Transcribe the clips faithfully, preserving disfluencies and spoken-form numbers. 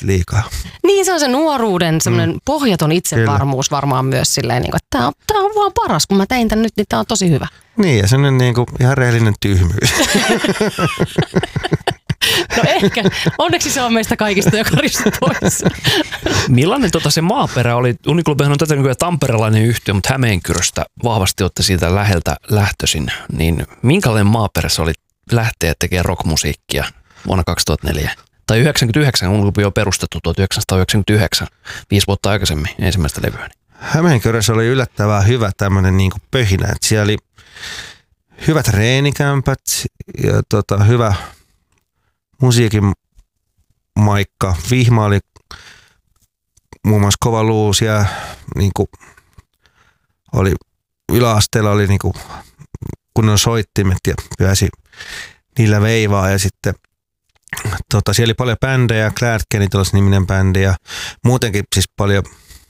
liikaa. Niin, se on se nuoruuden semmoinen mm. pohjaton itsevarmuus Kyllä. varmaan myös silleen, niin kuin, että tämä on, tää on vaan paras, kun mä tein tän nyt, niin tämä on tosi hyvä. Niin, ja semmoinen niin kuin ihan rehellinen tyhmyys. No ehkä. Onneksi se on meistä kaikista jo karista pois. Millainen tota se maaperä oli? Uniklubihan on tätä nykyään tamperelainen yhtiö, mutta Hämeenkyröstä vahvasti olette siitä läheltä lähtöisin. Niin minkälainen maaperä se oli lähteä tekemään rockmusiikkia vuonna kaksituhattaneljä? Tai yhdeksänkymmentäyhdeksän, Uniklubi on perustettu tuhatyhdeksänsataayhdeksänkymmentäyhdeksän, viisi vuotta aikaisemmin ensimmäistä levyä. Hämeenkyrössä oli yllättävän hyvä tämmöinen niin kuin pöhinä. Että siellä oli hyvät treenikämpät ja tota, hyvä musiikin maikka. Vihma oli muun muassa kova luus ja niin kuin oli, yläasteella oli niin kuin kunnon soittimet ja pääsi niillä veivaa ja sitten tota, siellä oli paljon bändejä, Glad Genitals-niminen bändi ja muutenkin siis paljon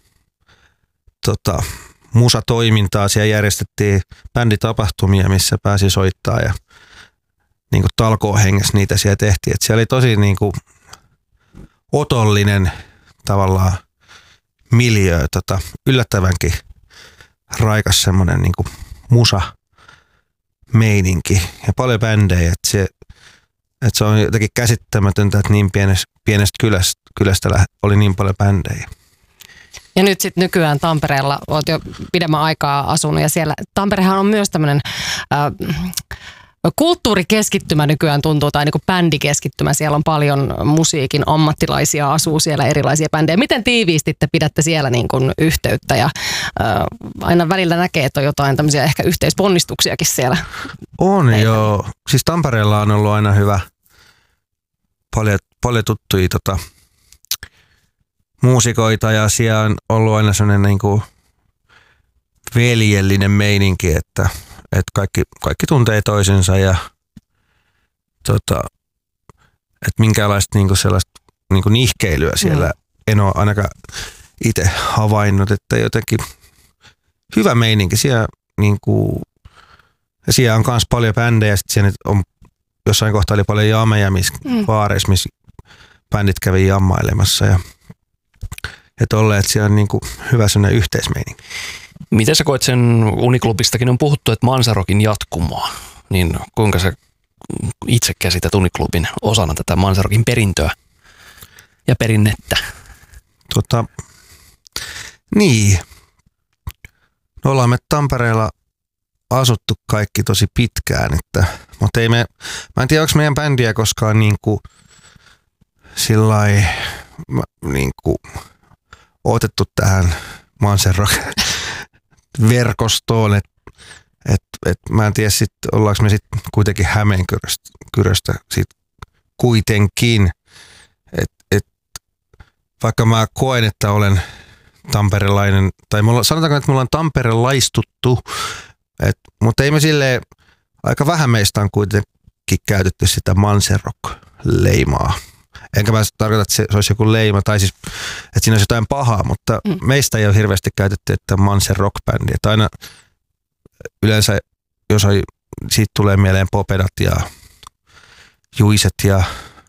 tota, musatoimintaa. Siellä järjestettiin bänditapahtumia, missä pääsi soittaa ja niin kuin talkoohengessä niitä siellä tehtiin. Et siellä oli tosi niin kuin otollinen tavallaan miljöö, tota, yllättävänkin raikas semmoinen niin kuin musa meininki ja paljon bändejä. Et se, et se on jotenkin käsittämätöntä, että niin pienestä, pienestä kylästä, kylästä oli niin paljon bändejä. Ja nyt sitten nykyään Tampereella olet jo pidemmän aikaa asunut ja siellä Tamperehan on myös tämmöinen äh, kulttuurikeskittymä nykyään tuntuu, tai niin kuin bändikeskittymä. Siellä on paljon musiikin ammattilaisia, asuu siellä erilaisia bändejä. Miten tiiviisti te pidätte siellä niin kuin yhteyttä ja äh, aina välillä näkee, että on jotain tämmöisiä ehkä yhteisponnistuksiakin siellä? On Heitä. Joo. Siis Tampereella on ollut aina hyvä, paljon, paljon tuttuja tota, muusikoita ja siellä on ollut aina sellainen niin kuin veljellinen meininki, että että kaikki, kaikki tuntee toisensa ja tota, että minkäänlaista niinku sellaista niinku nihkeilyä siellä mm. en ole ainakaan itse havainnut, että jotenkin hyvä meininki. Siellä, niinku, ja siellä on myös paljon bändejä, sitten siellä on, jossain kohtaa oli paljon jameja, missä mm. baareissa, missä bändit kävi jammailemassa ja, ja tolleen, että siellä on niinku hyvä sellainen yhteismeininki. Miten sä koet sen, Uniklubistakin on puhuttu, että Manzarokin jatkumoa, niin kuinka sä itse käsität Uniklubin osana tätä Manzarokin perintöä ja perinnettä? Tota, niin, no ollaan me Tampereella asuttu kaikki tosi pitkään, että, mutta ei me, mä en tiedä, onko meidän bändiä koskaan niin kuin sillai niin kuin otettu tähän Manzarok verkostoon, että et, et mä en tiedä sit, ollaanko me sitten kuitenkin Hämeenkyröstä sit kuitenkin, että et, vaikka mä koen, että olen tamperelainen, tai mulla, sanotaanko, että mulla on tamperelaistuttu, et, mutta ei me silleen, aika vähän meistä on kuitenkin käytetty sitä Manzarok-leimaa. Enkä mä tarkoita, että se, se olisi joku leima, tai siis, että siinä olisi jotain pahaa, mutta mm. meistä ei ole hirveästi käytetty, että Manser rockbändi. Että aina yleensä, jos on, siitä tulee mieleen Popedat ja Juiset ja,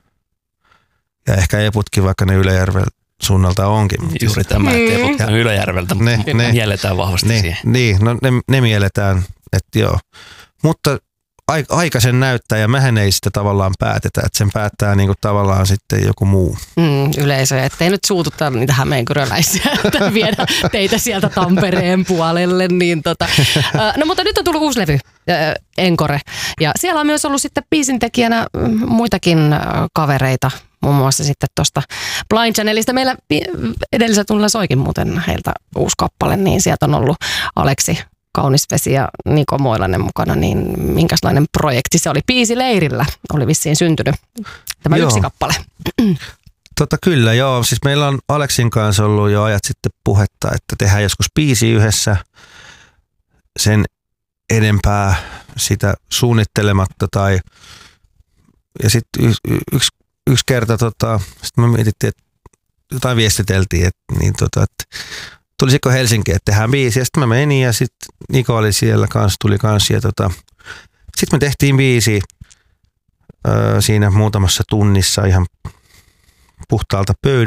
ja ehkä Eputkin, vaikka ne Ylöjärven suunnalta onkin. Juuri tämä, että Eputkin on Ylöjärveltä, ne, ne, mielletään vahvasti ne, siihen. Niin, no ne, ne mielletään, että joo. Mutta aika sen näyttää ja mehän ei sitä tavallaan päätetä, että sen päättää niinku tavallaan sitten joku muu. Mm, yleisö, ettei nyt suututtaa niitä hämeenkyröläisiä, että viedä teitä sieltä Tampereen puolelle. Niin tota. No mutta nyt on tullut uusi levy, Encore, ja siellä on myös ollut sitten biisintekijänä muitakin kavereita, muun muassa sitten tuosta Blind Channelista. Meillä edellisellä tunnilla soikin muuten heiltä uusi kappale, niin sieltä on ollut Aleksi Kaunisvesi ja Niko Moilanen mukana, niin minkälainen projekti se oli? Biisileirillä oli vissiin syntynyt tämä joo. yksi kappale. Tota kyllä joo, siis meillä on Aleksin kanssa ollut jo ajat sitten puhetta, että tehdään joskus biisi yhdessä, sen enempää sitä suunnittelematta tai ja sitten y- y- yksi, yksi kerta tota, sitten me mietittiin, että jotain viestiteltiin, että niin tota, että tulisiko Helsinkiin, että tehdään biisi, ja sitten mä menin, ja sitten Niko oli siellä kanssa, tuli kanssa, ja tota, sitten me tehtiin biisi ö, siinä muutamassa tunnissa ihan puhtaalta pöydältä.